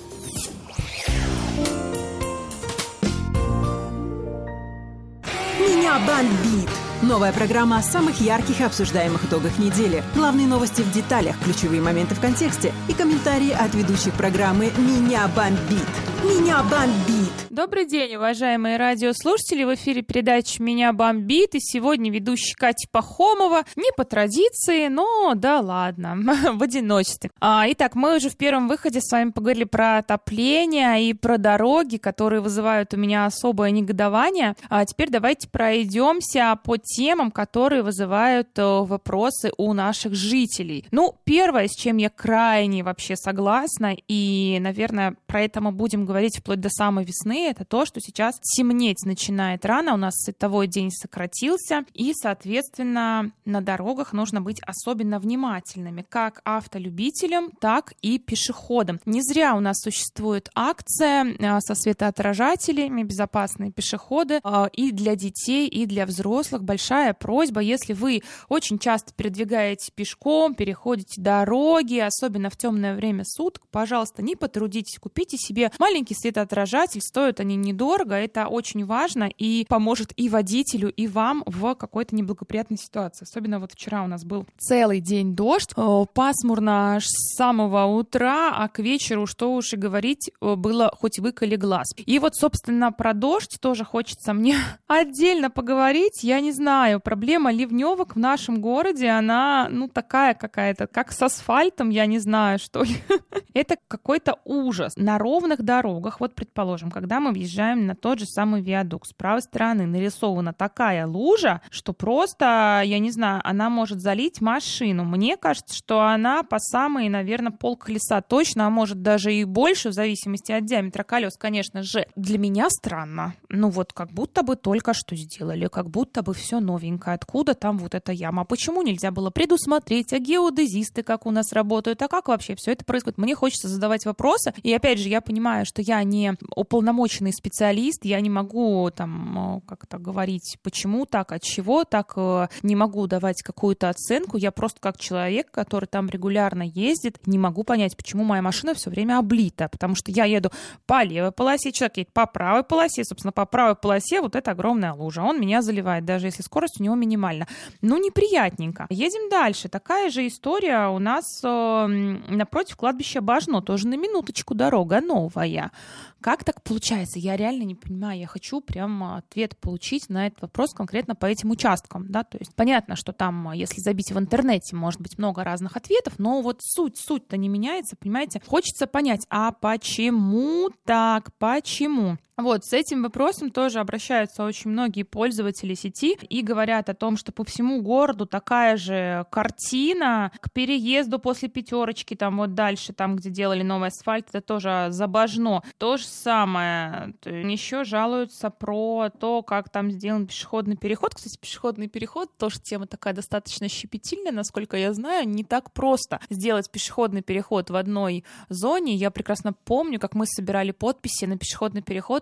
Меня бомбит! Новая программа о самых ярких и обсуждаемых итогах недели. Главные новости в деталях, ключевые моменты в контексте и комментарии от ведущих программы «Меня бомбит». Меня бомбит! Добрый день, уважаемые радиослушатели. В эфире передача «Меня бомбит». И сегодня ведущая Катя Пахомова. Не по традиции, но да ладно, в одиночестве. А, итак, мы уже в первом выходе с вами поговорили про отопление и про дороги, которые вызывают у меня особое негодование. А теперь давайте пройдемся по темам, которые вызывают вопросы у наших жителей. Ну, первое, с чем я крайне вообще согласна, и, наверное, про это мы будем говорить вплоть до самой весны, это то, что сейчас темнеть начинает рано, у нас световой день сократился, и, соответственно, на дорогах нужно быть особенно внимательными, как автолюбителям, так и пешеходам. Не зря у нас существует акция со светоотражателями «Безопасные пешеходы» и для детей, и для взрослых. Большая просьба, если вы очень часто передвигаетесь пешком, переходите дороги, особенно в темное время суток, пожалуйста, не потрудитесь, купите себе маленький светоотражатель, стоят они недорого, это очень важно и поможет и водителю, и вам в какой-то неблагоприятной ситуации. Особенно вот вчера у нас был целый день дождь, пасмурно аж с самого утра, а к вечеру, что уж и говорить, было хоть выколи глаз. И вот, собственно, про дождь тоже хочется мне отдельно поговорить. Я не знаю, проблема ливневок в нашем городе, она, ну, такая какая-то, как с асфальтом, я не знаю, что. Это какой-то ужас. На ровных дорогах, вот, предположим, когда мы въезжаем на тот же самый виадук, с правой стороны нарисована такая лужа, что просто, я не знаю, она может залить машину. Мне кажется, что она по самой, наверное, полколеса точно, а может даже и больше, в зависимости от диаметра колес, конечно же. Для меня странно. Ну вот, как будто бы только что сделали, как будто бы все новенькое. Откуда там вот эта яма? Почему нельзя было предусмотреть? А геодезисты как у нас работают? А как вообще все это происходит? Мне хочется задавать вопросы. И опять же, я понимаю, что я не уполномоченный специалист, я не могу там как-то говорить, почему так, от чего так, не могу давать какую-то оценку. Я просто как человек, который там регулярно ездит, не могу понять, почему моя машина все время облита. Потому что я еду по левой полосе, человек едет по правой полосе, собственно, по правой полосе вот эта огромная лужа. Он меня заливает, даже если скорость у него минимальна. Ну, неприятненько. Едем дальше. Такая же история у нас э, напротив кладбища Бажно. Тоже на минуточку дорога новая. Как так получается? Я реально не понимаю. Я хочу прям ответ получить на этот вопрос конкретно по этим участкам. Да? То есть понятно, что там, если забить в интернете, может быть много разных ответов, но вот суть, суть-то не меняется, понимаете? Хочется понять, а почему так? Почему? Вот, с этим вопросом тоже обращаются очень многие пользователи сети и говорят о том, что по всему городу такая же картина. К переезду после пятерочки, там вот дальше, там, где делали новый асфальт, это тоже Забажно. То же самое. Еще жалуются про то, как там сделан пешеходный переход. Кстати, пешеходный переход, тоже тема такая достаточно щепетильная, насколько я знаю, не так просто сделать пешеходный переход в одной зоне. Я прекрасно помню, как мы собирали подписи на пешеходный переход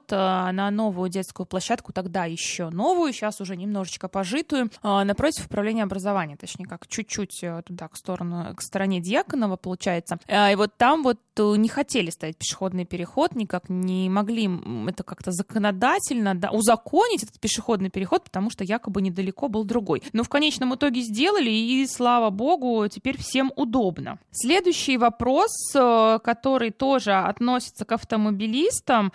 вход на новую детскую площадку, тогда еще новую, сейчас уже немножечко пожитую, напротив управления образования, точнее, как чуть-чуть туда, к, сторону, к стороне Дьяконова, получается. И вот там вот не хотели ставить пешеходный переход, никак не могли это как-то законодательно, да, узаконить этот пешеходный переход, потому что якобы недалеко был другой. Но в конечном итоге сделали, и, слава богу, теперь всем удобно. Следующий вопрос, который тоже относится к автомобилистам.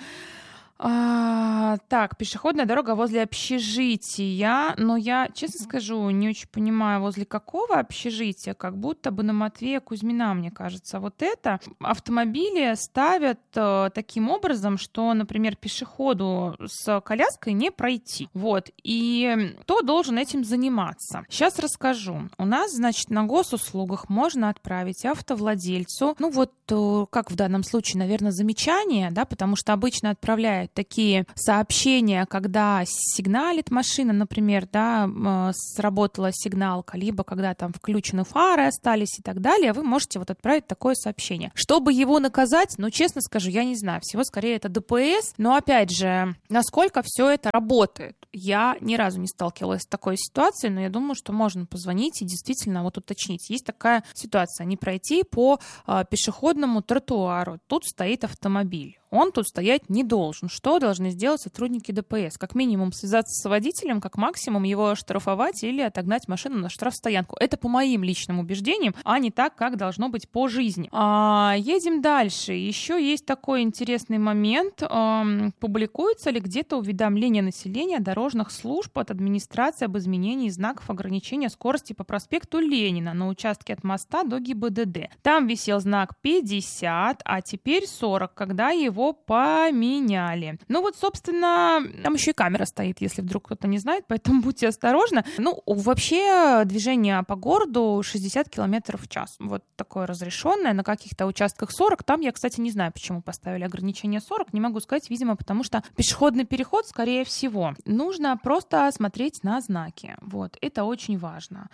А, так, пешеходная дорога возле общежития, но я, честно скажу, не очень понимаю, возле какого общежития, как будто бы на Матвея Кузьмина, мне кажется. Вот это автомобили ставят э, таким образом, что, например, пешеходу с коляской не пройти. Вот, и кто должен этим заниматься? Сейчас расскажу. У нас, значит, на госуслугах можно отправить автовладельцу, ну вот, э, как в данном случае, наверное, замечание, да, потому что обычно отправляют такие сообщения, когда сигналит машина, например, да, сработала сигналка, либо когда там включены фары остались и так далее, вы можете вот отправить такое сообщение. Чтобы его наказать, ну, честно скажу, я не знаю, всего скорее это ДПС, но, опять же, насколько все это работает. Я ни разу не сталкивалась с такой ситуацией, но я думаю, что можно позвонить и действительно вот уточнить. Есть такая ситуация, не пройти по а, пешеходному тротуару, тут стоит автомобиль. Он тут стоять не должен. Что должны сделать сотрудники ДПС? Как минимум связаться с водителем, как максимум его оштрафовать или отогнать машину на штрафстоянку. Это по моим личным убеждениям, а не так, как должно быть по жизни. А, едем дальше. Еще есть такой интересный момент. А, публикуется ли где-то уведомление населения дорожных служб от администрации об изменении знаков ограничения скорости по проспекту Ленина на участке от моста до ГИБДД? Там висел знак пятьдесят, а теперь сорок, когда его поменяли. Ну вот, собственно, там еще и камера стоит, если вдруг кто-то не знает, поэтому будьте осторожны. Ну, вообще движение по городу шестьдесят километров в час. Вот такое разрешенное, на каких-то участках сорок. Там я, кстати, не знаю, почему поставили ограничение сорок, не могу сказать, видимо, потому что пешеходный переход, скорее всего. Нужно просто смотреть на знаки. Вот, это очень важно.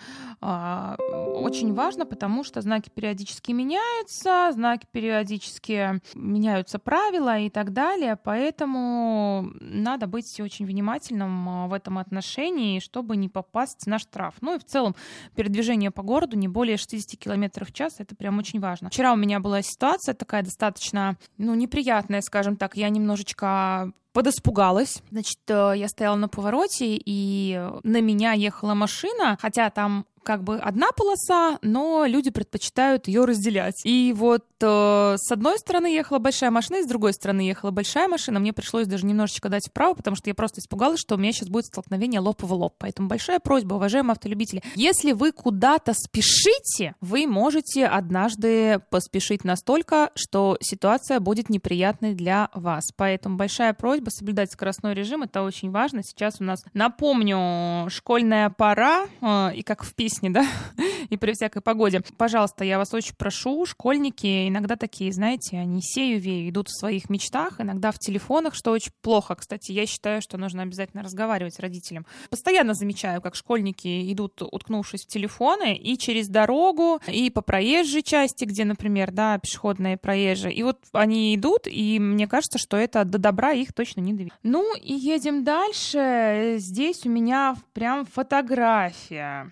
Очень важно, потому что знаки периодически меняются, знаки периодически меняются правила, и так далее, поэтому надо быть очень внимательным в этом отношении, чтобы не попасть на штраф. Ну и в целом передвижение по городу не более шестьдесят километров в час, это прям очень важно. Вчера у меня была ситуация такая достаточно, ну, неприятная, скажем так, я немножечко подиспугалась. Значит, я стояла на повороте, и на меня ехала машина, хотя там как бы одна полоса, но люди предпочитают ее разделять. И вот э, с одной стороны ехала большая машина, и с другой стороны ехала большая машина. Мне пришлось даже немножечко дать вправо, потому что я просто испугалась, что у меня сейчас будет столкновение лоб в лоб. Поэтому большая просьба, уважаемые автолюбители, если вы куда-то спешите, вы можете однажды поспешить настолько, что ситуация будет неприятной для вас. Поэтому большая просьба соблюдать скоростной режим, это очень важно. Сейчас у нас, напомню, школьная пора, э, и как в песне, да, и при всякой погоде. Пожалуйста, я вас очень прошу, школьники иногда такие, знаете, они сею-вею, идут в своих мечтах, иногда в телефонах, что очень плохо. Кстати, я считаю, что нужно обязательно разговаривать с родителем. Постоянно замечаю, как школьники идут, уткнувшись в телефоны, и через дорогу, и по проезжей части, где, например, да, пешеходные проезжие. И вот они идут, и мне кажется, что это до добра их точно не доведет. Ну, и едем дальше. Здесь у меня прям фотография.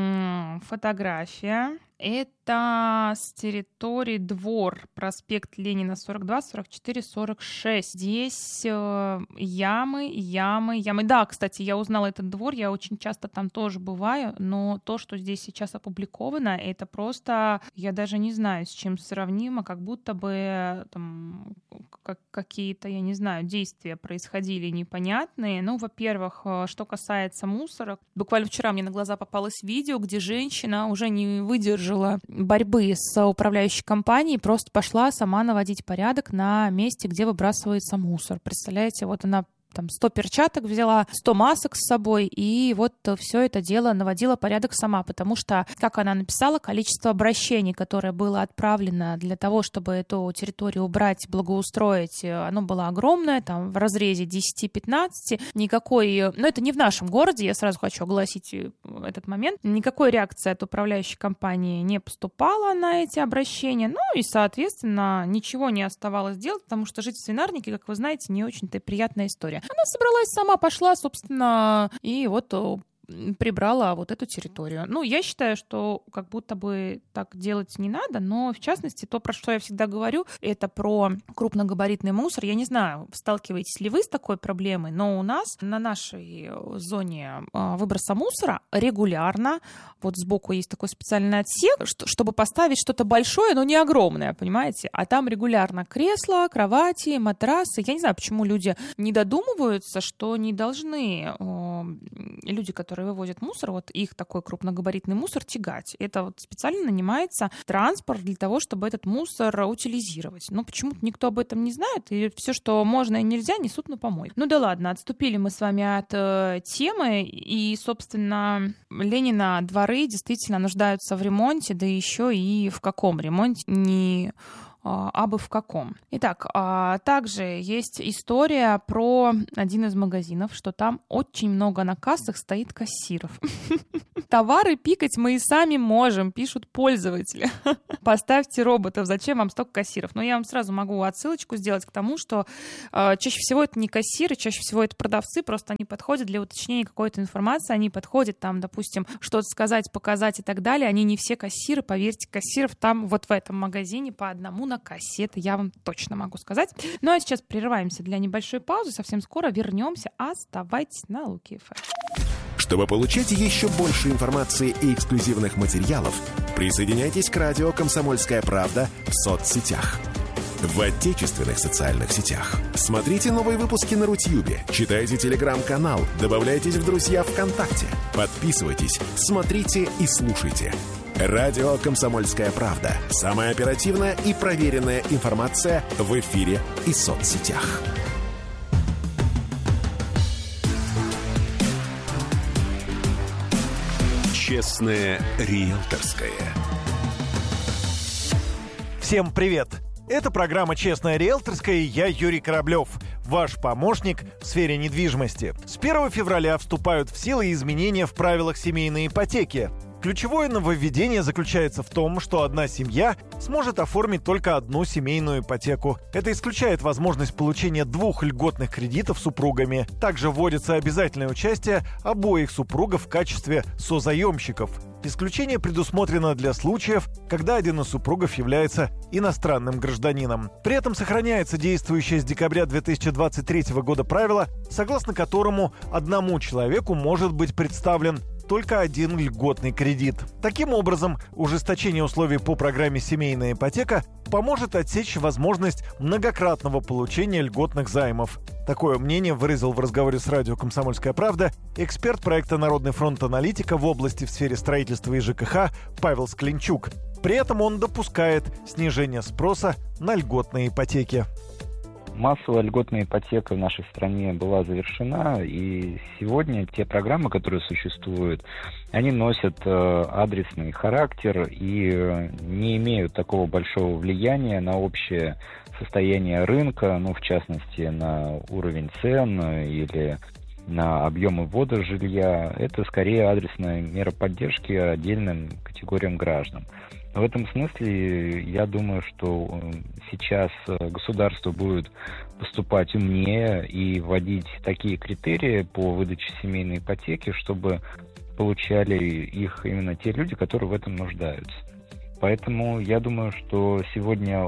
Фотография. Это с территории Двор, проспект Ленина, сорок два, сорок четыре, сорок шесть. Здесь э, ямы, ямы, ямы. Да, кстати, я узнала этот двор, я очень часто там тоже бываю, но то, что здесь сейчас опубликовано, это просто, я даже не знаю, с чем сравнимо, как будто бы там как, какие-то, я не знаю, действия происходили непонятные. Ну, во-первых, что касается мусора, буквально вчера мне на глаза попалось видео, где женщина уже не выдержала борьбы с управляющей компанией, просто пошла сама наводить порядок на месте, где выбрасывается мусор. Представляете, вот она там сто перчаток взяла, сто масок с собой, и вот все это дело наводила порядок сама, потому что, как она написала, количество обращений, которое было отправлено для того, чтобы эту территорию убрать, благоустроить, оно было огромное, там в разрезе десять-пятнадцать, никакой, но это не в нашем городе, я сразу хочу огласить этот момент, никакой реакции от управляющей компании не поступало на эти обращения, ну и, соответственно, ничего не оставалось делать, потому что жить в свинарнике, как вы знаете, не очень-то приятная история. Она собралась сама, пошла, собственно, и вот прибрала вот эту территорию. Ну, я считаю, что как будто бы так делать не надо, но, в частности, то, про что я всегда говорю, это про крупногабаритный мусор. Я не знаю, сталкиваетесь ли вы с такой проблемой, но у нас на нашей зоне выброса мусора регулярно, вот сбоку есть такой специальный отсек, чтобы поставить что-то большое, но не огромное, понимаете? А там регулярно кресла, кровати, матрасы. Я не знаю, почему люди не додумываются, что не должны люди, которые вывозят мусор, вот их такой крупногабаритный мусор тягать. Это вот специально нанимается транспорт для того, чтобы этот мусор утилизировать. Но почему-то никто об этом не знает, и все, что можно и нельзя, несут на помойку. Ну да ладно, отступили мы с вами от э, темы, и, собственно, Ленина дворы действительно нуждаются в ремонте, да еще и в каком ремонте, не а бы в каком. Итак, также есть история про один из магазинов, что там очень много на кассах стоит кассиров. Товары пикать мы и сами можем, пишут пользователи. Поставьте роботов, зачем вам столько кассиров? Но я вам сразу могу отсылочку сделать к тому, что чаще всего это не кассиры, чаще всего это продавцы, просто они подходят для уточнения какой-то информации, они подходят там, допустим, что-то сказать, показать и так далее. Они не все кассиры, поверьте, кассиров там вот в этом магазине по одному на кассе, это я вам точно могу сказать. Ну а сейчас прерываемся для небольшой паузы, совсем скоро вернемся. Оставайтесь на Луки эф эм. Чтобы получать еще больше информации и эксклюзивных материалов, присоединяйтесь к радио «Комсомольская правда» в соцсетях. В отечественных социальных сетях. Смотрите новые выпуски на Рутьюбе, читайте телеграм-канал, добавляйтесь в друзья ВКонтакте, подписывайтесь, смотрите и слушайте. Радио «Комсомольская правда». Самая оперативная и проверенная информация в эфире и соцсетях. Честное риэлторское. Всем привет! Это программа «Честная риэлторская» и я, Юрий Кораблев, ваш помощник в сфере недвижимости. С первого февраля вступают в силу изменения в правилах семейной ипотеки. Ключевое нововведение заключается в том, что одна семья сможет оформить только одну семейную ипотеку. Это исключает возможность получения двух льготных кредитов супругами. Также вводится обязательное участие обоих супругов в качестве созаемщиков. Исключение предусмотрено для случаев, когда один из супругов является иностранным гражданином. При этом сохраняется действующее с декабря две тысячи двадцать третьего года правило, согласно которому одному человеку может быть представлен только один льготный кредит. Таким образом, ужесточение условий по программе «Семейная ипотека» поможет отсечь возможность многократного получения льготных займов. Такое мнение выразил в разговоре с радио «Комсомольская правда» эксперт проекта «Народный фронт аналитика» в области в сфере строительства и ЖКХ Павел Скленчук. При этом он допускает снижение спроса на льготные ипотеки. Массовая льготная ипотека в нашей стране была завершена, и сегодня те программы, которые существуют, они носят э, адресный характер и э, не имеют такого большого влияния на общее состояние рынка, ну, в частности, на уровень цен или на объемы ввода жилья. Это скорее адресная мера поддержки отдельным категориям граждан. В этом смысле я думаю, что сейчас государство будет поступать умнее и вводить такие критерии по выдаче семейной ипотеки, чтобы получали их именно те люди, которые в этом нуждаются. Поэтому я думаю, что сегодня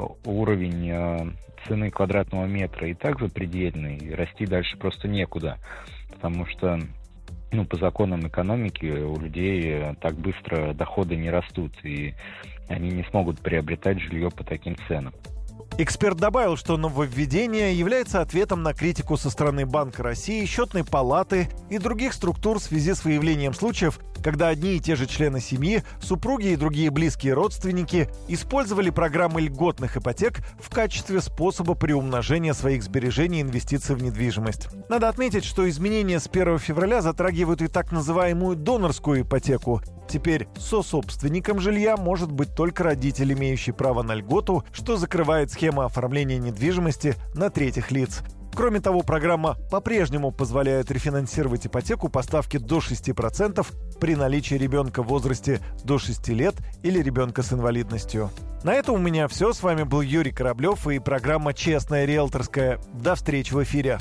уровень цены квадратного метра и так запредельный, и расти дальше просто некуда, потому что ну, по законам экономики у людей так быстро доходы не растут, и они не смогут приобретать жилье по таким ценам. Эксперт добавил, что нововведение является ответом на критику со стороны Банка России, Счетной палаты и других структур в связи с выявлением случаев, когда одни и те же члены семьи, супруги и другие близкие родственники использовали программы льготных ипотек в качестве способа приумножения своих сбережений и инвестиций в недвижимость. Надо отметить, что изменения с первого февраля затрагивают и так называемую донорскую ипотеку. Теперь сособственником жилья может быть только родитель, имеющий право на льготу, что закрывает схему оформления недвижимости на третьих лиц. Кроме того, программа по-прежнему позволяет рефинансировать ипотеку по ставке до шести процентов при наличии ребенка в возрасте до шести лет или ребенка с инвалидностью. На этом у меня все. С вами был Юрий Кораблев и программа «Честная риэлторская». До встречи в эфире.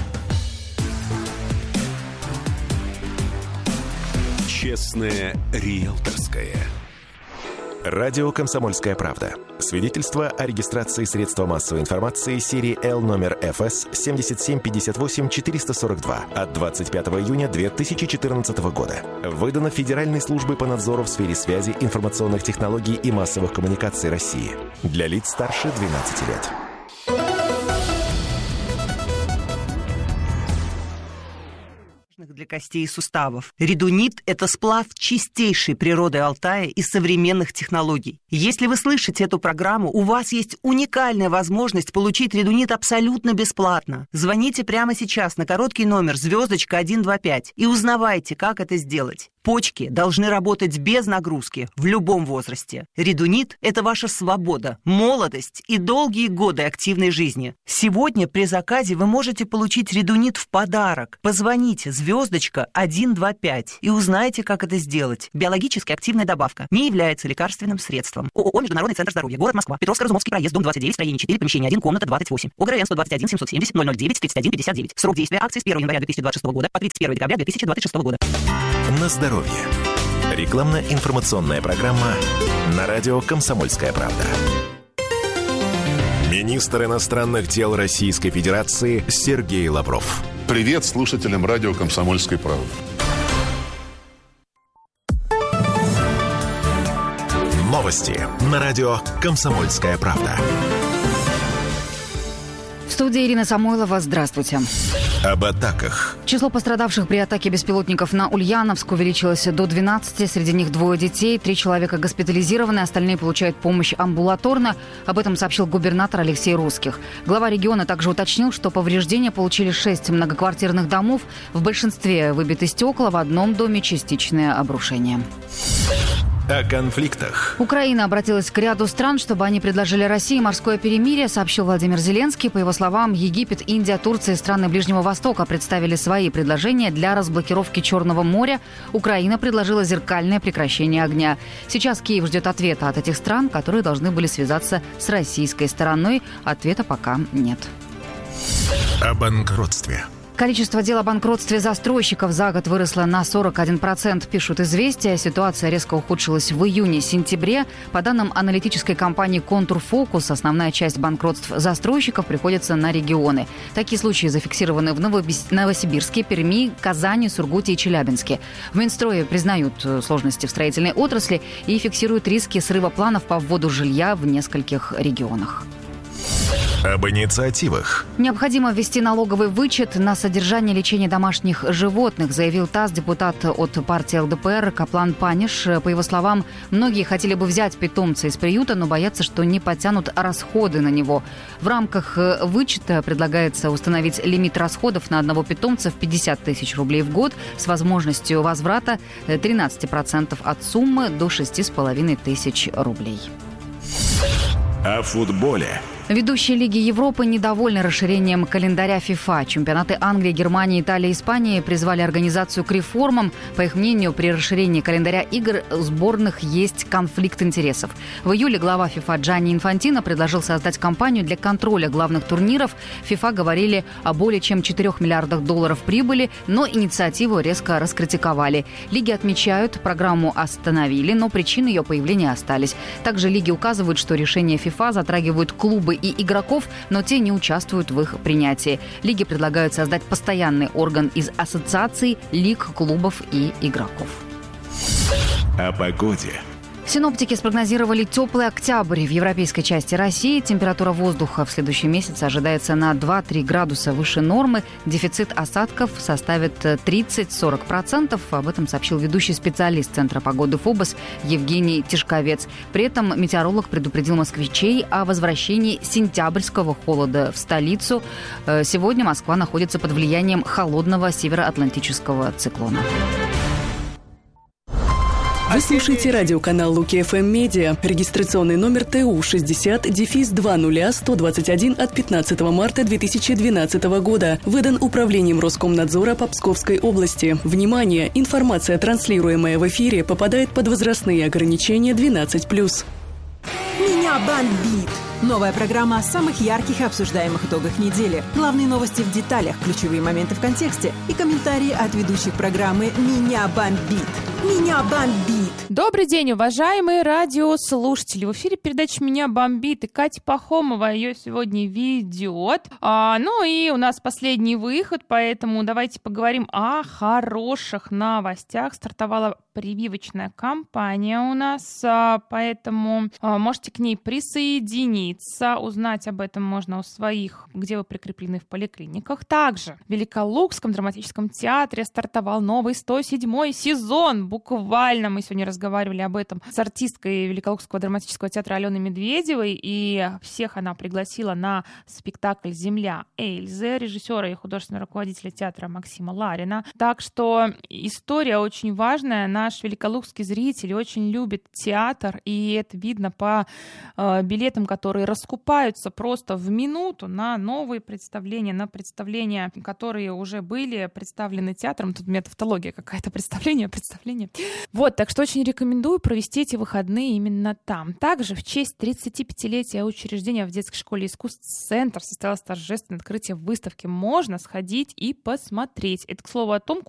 Честная риэлторская. Радио «Комсомольская правда». Свидетельство о регистрации средства массовой информации серии Л номер эф эс семь семь пять восемь четыре сорок два от двадцать пятого июня две тысячи четырнадцатого года. Выдано Федеральной службой по надзору в сфере связи, информационных технологий и массовых коммуникаций России. Для лиц старше двенадцати лет. Для костей и суставов. Редунит – это сплав чистейшей природы Алтая и современных технологий. Если вы слышите эту программу, у вас есть уникальная возможность получить редунит абсолютно бесплатно. Звоните прямо сейчас на короткий номер звездочка сто двадцать пять и узнавайте, как это сделать. Почки должны работать без нагрузки в любом возрасте. Редунит – это ваша свобода, молодость и долгие годы активной жизни. Сегодня при заказе вы можете получить редунит в подарок. Позвоните звездочка сто двадцать пять и узнайте, как это сделать. Биологически активная добавка не является лекарственным средством. ООО «Международный центр здоровья», город Москва, Петровско-Разумовский проезд, дом двадцать девять, строение четыре, помещение один, комната двадцать восемь. ОГРН сто двадцать один семьсот семьдесят ноль ноль девять тридцать один пятьдесят девять. Срок действия акции с первого января две тысячи двадцать шестого года по тридцать первого декабря две тысячи двадцать шестого года. На здоровье. Рекламно-информационная программа на радио «Комсомольская правда». Министр иностранных дел Российской Федерации Сергей Лавров. Привет слушателям радио «Комсомольской правды». Новости на радио «Комсомольская правда». В студии Ирина Самойлова. Здравствуйте. Об атаках. Число пострадавших при атаке беспилотников на Ульяновск увеличилось до двенадцати. Среди них двое детей, три человека госпитализированы, остальные получают помощь амбулаторно. Об этом сообщил губернатор Алексей Русских. Глава региона также уточнил, что повреждения получили шесть многоквартирных домов. В большинстве выбиты стекла, в одном доме частичное обрушение. О конфликтах. Украина обратилась к ряду стран, чтобы они предложили России морское перемирие, сообщил Владимир Зеленский. По его словам, Египет, Индия, Турция и страны Ближнего Востока представили свои предложения для разблокировки Черного моря. Украина предложила зеркальное прекращение огня. Сейчас Киев ждет ответа от этих стран, которые должны были связаться с российской стороной. Ответа пока нет. О банкротстве. Количество дел о банкротстве застройщиков за год выросло на сорок один процент, пишут «Известия». Ситуация резко ухудшилась в июне-сентябре. По данным аналитической компании «Контурфокус», основная часть банкротств застройщиков приходится на регионы. Такие случаи зафиксированы в Новосибирске, Перми, Казани, Сургуте и Челябинске. В Минстрое признают сложности в строительной отрасли и фиксируют риски срыва планов по вводу жилья в нескольких регионах. Об инициативах. Необходимо ввести налоговый вычет на содержание и лечение домашних животных, заявил ТАСС депутат от партии эл дэ пэ эр Каплан Паниш. По его словам, многие хотели бы взять питомца из приюта, но боятся, что не потянут расходы на него. В рамках вычета предлагается установить лимит расходов на одного питомца в пятьдесят тысяч рублей в год с возможностью возврата тринадцать процентов от суммы до шесть с половиной тысяч рублей. О футболе. Ведущие Лиги Европы недовольны расширением календаря ФИФА. Чемпионаты Англии, Германии, Италии и Испании призвали организацию к реформам. По их мнению, при расширении календаря игр у сборных есть конфликт интересов. В июле глава ФИФА Джанни Инфантино предложил создать кампанию для контроля главных турниров. ФИФА говорили о более чем четырёх миллиардах долларов прибыли, но инициативу резко раскритиковали. Лиги отмечают, программу остановили, но причины ее появления остались. Также лиги указывают, что решения ФИФА затрагивают клубы и игроков, но те не участвуют в их принятии. Лиги предлагают создать постоянный орган из ассоциаций, лиг, клубов и игроков. О погоде. Синоптики спрогнозировали теплый октябрь в европейской части России. Температура воздуха в следующем месяце ожидается на два-три градуса выше нормы. Дефицит осадков составит тридцать-сорок процентов. Об этом сообщил ведущий специалист Центра погоды ФОБОС Евгений Тишковец. При этом метеоролог предупредил москвичей о возвращении сентябрьского холода в столицу. Сегодня Москва находится под влиянием холодного североатлантического циклона. Вы слушаете радиоканал Луки эф эм Медиа. Регистрационный номер Т У шестьдесят дефис два ноль сто двадцать один от пятнадцатого марта две тысячи двенадцатого года. Выдан управлением Роскомнадзора по Псковской области. Внимание! Информация, транслируемая в эфире, попадает под возрастные ограничения двенадцать плюс. Меня бомбит! Новая программа о самых ярких и обсуждаемых итогах недели. Главные новости в деталях, ключевые моменты в контексте и комментарии от ведущих программы «Меня бомбит». Меня бомбит! Добрый день, уважаемые радиослушатели. В эфире передача «Меня бомбит», и Катя Пахомова ее сегодня ведет. А, ну и у нас последний выход, поэтому давайте поговорим о хороших новостях. Стартовала прививочная кампания у нас, а, поэтому а, можете к ней присоединиться. Узнать об этом можно у своих, где вы прикреплены в поликлиниках. Также в Великолукском драматическом театре стартовал новый сто седьмой сезон. Буквально мы сегодня разговаривали об этом с артисткой Великолукского драматического театра Аленой Медведевой, и всех она пригласила на спектакль «Земля Эльзы» режиссера и художественного руководителя театра Максима Ларина. Так что история очень важная. Наш великолукский зритель очень любит театр, и это видно по э, билетам, которые раскупаются просто в минуту на новые представления, на представления, которые уже были представлены театром. Тут у меня тавтология какая-то, представление, представление. Вот, так что очень рекомендую провести эти выходные именно там. Также в честь тридцатипятилетия учреждения в детской школе искусств «Центр» состоялось торжественное открытие выставки. Можно сходить и посмотреть. Это, к слову, о том,